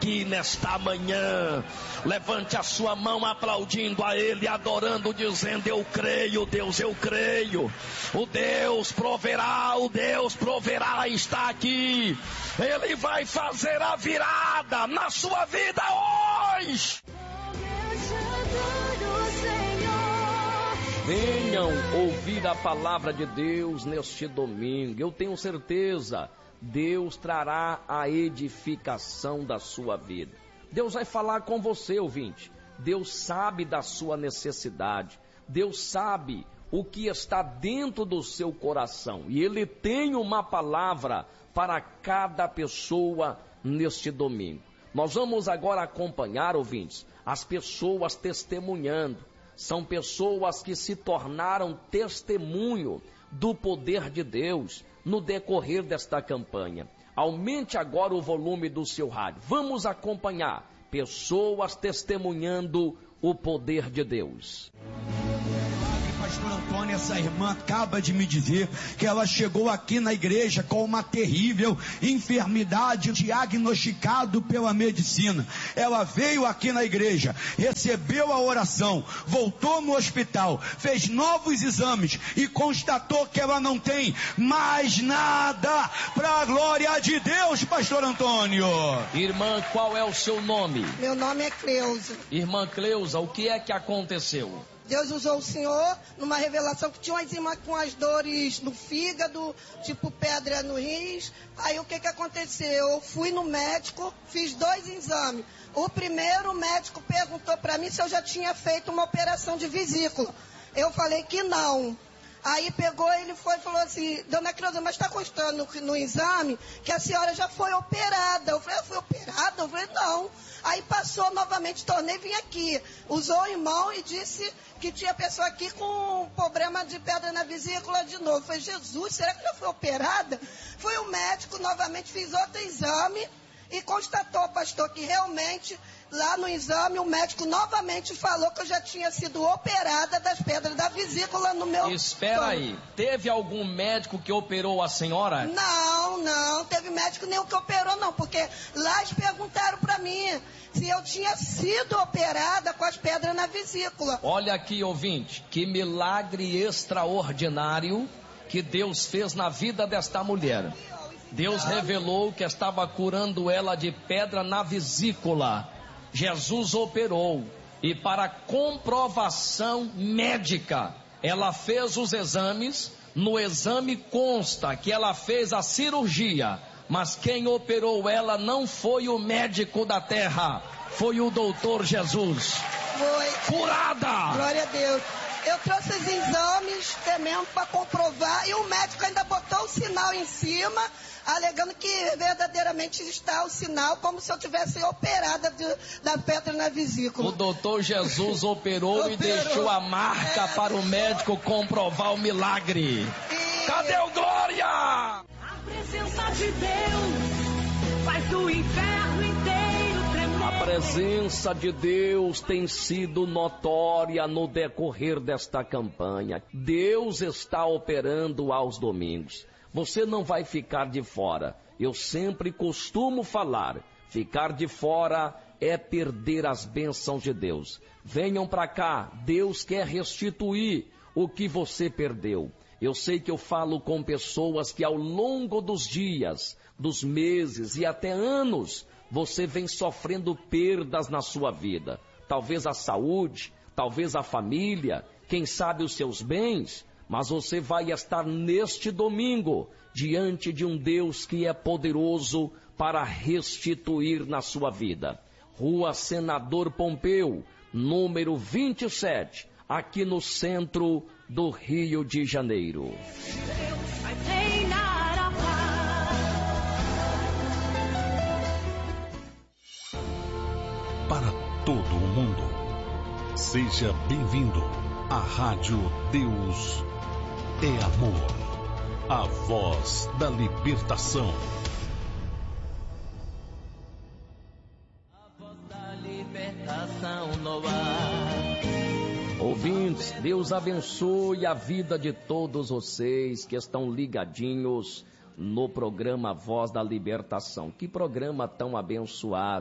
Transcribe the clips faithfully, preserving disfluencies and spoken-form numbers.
aqui nesta manhã. Levante a sua mão aplaudindo a Ele, adorando, dizendo: eu creio, Deus, eu creio. O Deus proverá, o Deus proverá está aqui. Ele vai fazer a virada na sua vida hoje. Venham ouvir a palavra de Deus neste domingo. Eu tenho certeza, Deus trará a edificação da sua vida. Deus vai falar com você, ouvinte. Deus sabe da sua necessidade. Deus sabe o que está dentro do seu coração. E Ele tem uma palavra para cada pessoa neste domingo. Nós vamos agora acompanhar, ouvintes, as pessoas testemunhando. São pessoas que se tornaram testemunho do poder de Deus no decorrer desta campanha. Aumente agora o volume do seu rádio. Vamos acompanhar pessoas testemunhando o poder de Deus. Pastor Antônio, essa irmã acaba de me dizer que ela chegou aqui na igreja com uma terrível enfermidade diagnosticado pela medicina. Ela veio aqui na igreja, recebeu a oração, voltou no hospital, fez novos exames e constatou que ela não tem mais nada, para a glória de Deus, Pastor Antônio. Irmã, qual é o seu nome? Meu nome é Cleusa. Irmã Cleusa, o que é que aconteceu? Deus usou o Senhor numa revelação que tinha uma irmã com as dores no fígado, tipo pedra no rins. Aí o que que aconteceu? Eu fui no médico, fiz dois exames. O primeiro, o médico perguntou para mim se eu já tinha feito uma operação de vesícula. Eu falei que não. Aí pegou, ele foi e falou assim: Dona Cleusa, mas está constando no, no exame que a senhora já foi operada. Eu falei: eu fui operada? Eu falei: não. Aí passou novamente, tornei, vim aqui. Usou o irmão e disse que tinha pessoa aqui com problema de pedra na vesícula de novo. Eu falei: Jesus, será que já foi operada? Fui o médico, novamente fiz outro exame e constatou, pastor, que realmente lá no exame o médico novamente falou que eu já tinha sido operada das pedras da vesícula no meu... Espera aí, teve algum médico que operou a senhora? Não, não, teve médico nenhum que operou não, porque lá eles perguntaram para mim se eu tinha sido operada com as pedras na vesícula. Olha aqui, ouvinte, que milagre extraordinário que Deus fez na vida desta mulher. Deus revelou que estava curando ela de pedra na vesícula. Jesus operou e para comprovação médica, ela fez os exames. No exame consta que ela fez a cirurgia, mas quem operou ela não foi o médico da terra, foi o doutor Jesus. Foi. Curada! Glória a Deus. Eu trouxe os exames até mesmo para comprovar e o médico ainda botou o sinal em cima, alegando que verdadeiramente está o sinal, como se eu tivesse operada de, da pedra na vesícula. O doutor Jesus operou, operou e deixou a marca é. para o médico comprovar o milagre. E... Cadê o glória? A presença de Deus faz do inferno inteiro tremer. A presença de Deus tem sido notória no decorrer desta campanha. Deus está operando aos domingos. Você não vai ficar de fora. Eu sempre costumo falar, ficar de fora é perder as bênçãos de Deus. Venham para cá, Deus quer restituir o que você perdeu. Eu sei que eu falo com pessoas que ao longo dos dias, dos meses e até anos, você vem sofrendo perdas na sua vida. Talvez a saúde, talvez a família, quem sabe os seus bens. Mas você vai estar neste domingo diante de um Deus que é poderoso para restituir na sua vida. Rua Senador Pompeu, número vinte e sete, aqui no centro do Rio de Janeiro. Deus vai treinar a paz. Para todo o mundo, seja bem-vindo à Rádio Deus é Amor, a voz da libertação. A voz da libertação no ar. Ouvintes, Deus abençoe a vida de todos vocês que estão ligadinhos no programa Voz da Libertação. Que programa tão abençoado.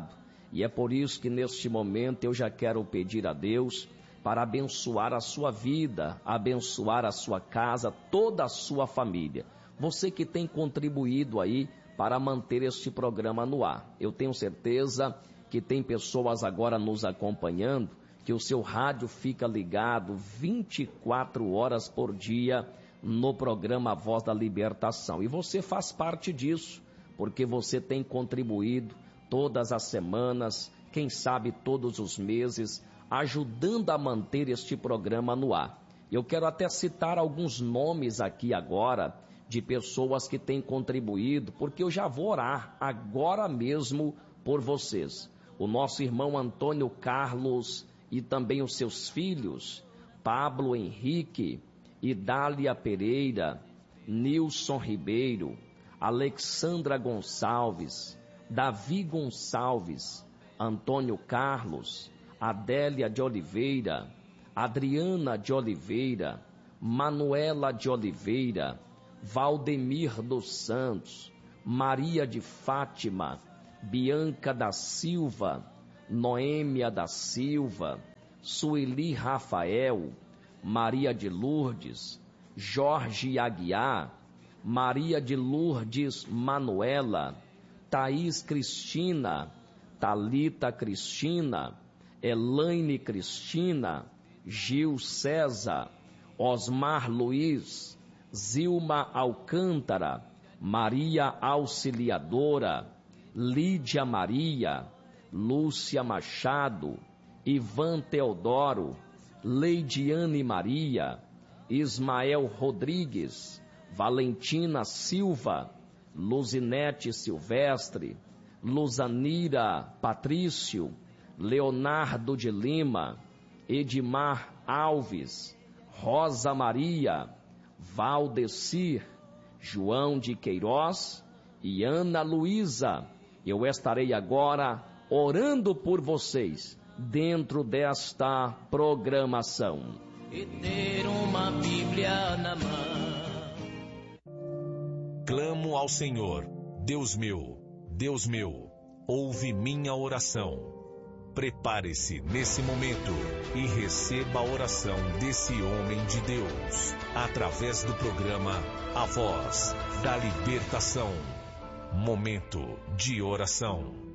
E é por isso que neste momento eu já quero pedir a Deus para abençoar a sua vida, abençoar a sua casa, toda a sua família. Você que tem contribuído aí para manter este programa no ar. Eu tenho certeza que tem pessoas agora nos acompanhando, que o seu rádio fica ligado vinte e quatro horas por dia no programa Voz da Libertação. E você faz parte disso, porque você tem contribuído todas as semanas, quem sabe todos os meses, ajudando a manter este programa no ar. Eu quero até citar alguns nomes aqui agora de pessoas que têm contribuído, porque eu já vou orar agora mesmo por vocês. O nosso irmão Antônio Carlos e também os seus filhos, Pablo Henrique, Idália Pereira, Nilson Ribeiro, Alexandra Gonçalves, Davi Gonçalves, Antônio Carlos, Adélia de Oliveira, Adriana de Oliveira, Manuela de Oliveira, Valdemir dos Santos, Maria de Fátima, Bianca da Silva, Noêmia da Silva, Sueli Rafael, Maria de Lourdes, Jorge Aguiar, Maria de Lourdes Manuela, Thaís Cristina, Talita Cristina, Elaine Cristina, Gil César, Osmar Luiz, Zilma Alcântara, Maria Auxiliadora, Lídia Maria, Lúcia Machado, Ivan Teodoro, Leidiane Maria, Ismael Rodrigues, Valentina Silva, Luzinete Silvestre, Luzanira Patrício, Leonardo de Lima, Edmar Alves, Rosa Maria, Valdecir, João de Queiroz e Ana Luísa. Eu estarei agora orando por vocês dentro desta programação. E ter uma Bíblia na mão. Clamo ao Senhor, Deus meu, Deus meu, ouve minha oração. Prepare-se nesse momento e receba a oração desse homem de Deus, através do programa A Voz da Libertação. Momento de oração.